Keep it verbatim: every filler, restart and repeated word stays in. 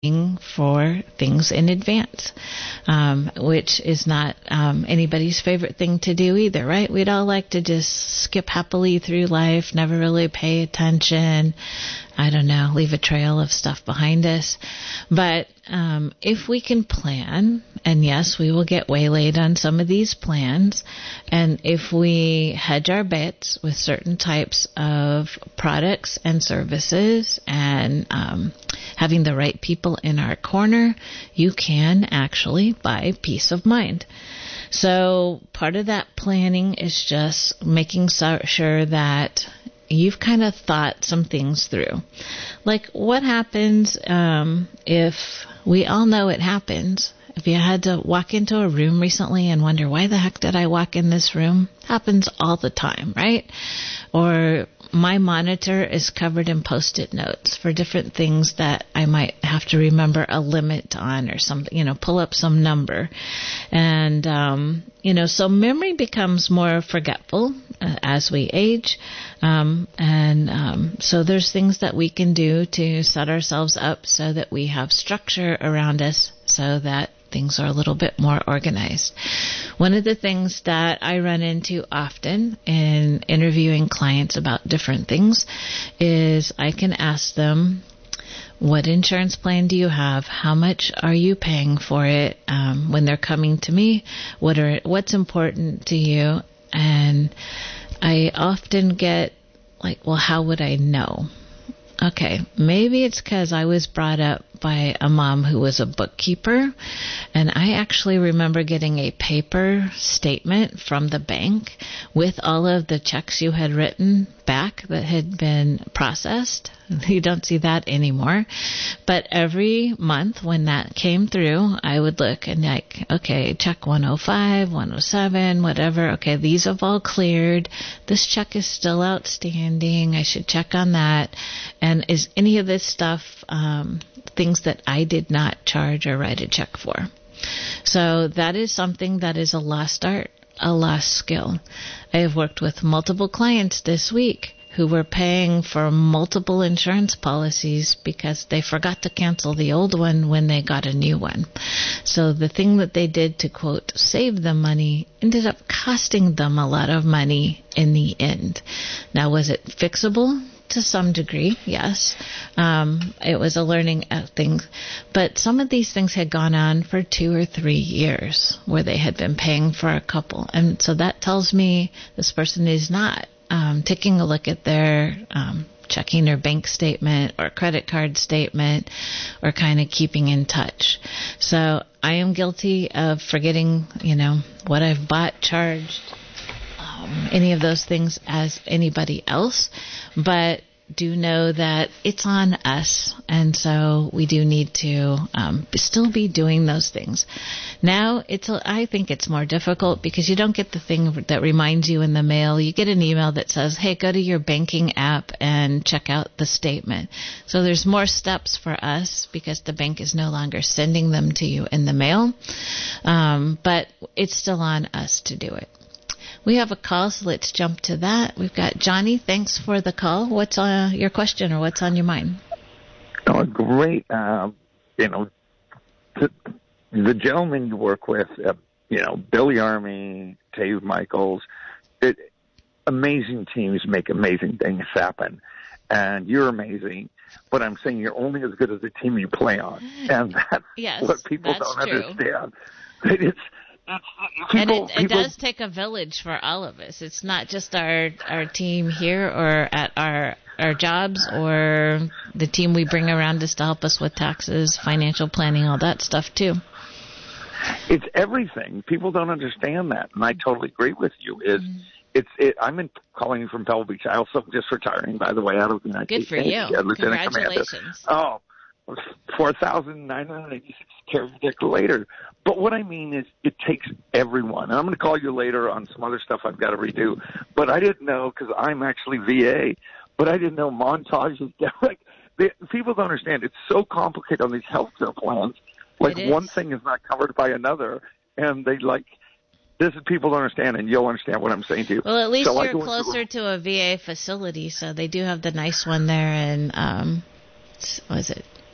for things in advance, um, which is not um, anybody's favorite thing to do either, right? We'd all like to just skip happily through life, never really pay attention, I don't know, leave a trail of stuff behind us. But um, if we can plan, and yes, we will get waylaid on some of these plans, and if we hedge our bets with certain types of products and services and um, having the right people in our corner, you can actually buy peace of mind. So part of that planning is just making so- sure that you've kind of thought some things through. Like, what happens um, if we all know it happens? If you had to walk into a room recently and wonder, why the heck did I walk in this room? Happens all the time, right? Or my monitor is covered in Post-it notes for different things that I might have to remember a limit on or something, you know, pull up some number. And, um, you know, so memory becomes more forgetful uh, as we age. Um, and um, so there's things that we can do to set ourselves up so that we have structure around us so that things are a little bit more organized. One of the things that I run into often in interviewing clients about different things is I can ask them, what insurance plan do you have? How much are you paying for it? Um, when they're coming to me, what are what's important to you? And I often get like, well, how would I know? Okay, maybe it's because I was brought up by a mom who was a bookkeeper, and I actually remember getting a paper statement from the bank with all of the checks you had written back that had been processed. You don't see that anymore. But every month when that came through, I would look and like, okay, check one oh five, one oh seven, whatever. Okay, these have all cleared. This check is still outstanding. I should check on that. And is any of this stuff um, things that I did not charge or write a check for? So that is something that is a lost art, a lost skill. I have worked with multiple clients this week who were paying for multiple insurance policies because they forgot to cancel the old one when they got a new one. So the thing that they did to, quote, save them money ended up costing them a lot of money in the end. Now, was it fixable? To some degree, yes. Um, it was a learning thing. But some of these things had gone on for two or three years where they had been paying for a couple. And so that tells me this person is not um, taking a look at their um, checking their bank statement or credit card statement or kind of keeping in touch. So I am guilty of forgetting, you know, what I've bought, charged, um, any of those things as anybody else. But do know that it's on us, and so we do need to um, still be doing those things. Now, it's a, I think it's more difficult because you don't get the thing that reminds you in the mail. You get an email that says, hey, go to your banking app and check out the statement. So there's more steps for us because the bank is no longer sending them to you in the mail, um, but it's still on us to do it. We have a call, so let's jump to that. We've got Johnny. Thanks for the call. What's uh, your question or what's on your mind? Oh, great. Uh, you know, the, the gentleman you work with, uh, you know, Billy Army, Dave Michaels, it, amazing teams make amazing things happen. And you're amazing, but I'm saying you're only as good as the team you play on. And that's yes, what people that's don't true. understand. It's, People, and it, it people, does take a village for all of us. It's not just our our team here or at our our jobs or the team we bring around us to help us with taxes, financial planning, all that stuff too. It's everything. People don't understand that, and I totally agree with you. Is mm-hmm. It's it, I'm in, calling you from Pebble Beach. I also just retiring, by the way, out of the United States. Good for States. you. Yeah, Congratulations. Oh, four thousand nine hundred eighty-six carrier later. But what I mean is it takes everyone. And I'm going to call you later on some other stuff I've got to redo. But I didn't know, because I'm actually V A, but I didn't know Montage is like, they, people don't understand. It's so complicated on these healthcare plans. Like one thing is not covered by another. And they like, this is people don't understand, and you'll understand what I'm saying to you. Well, at least so you're closer to a V A facility, so they do have the nice one there in, um, what is it?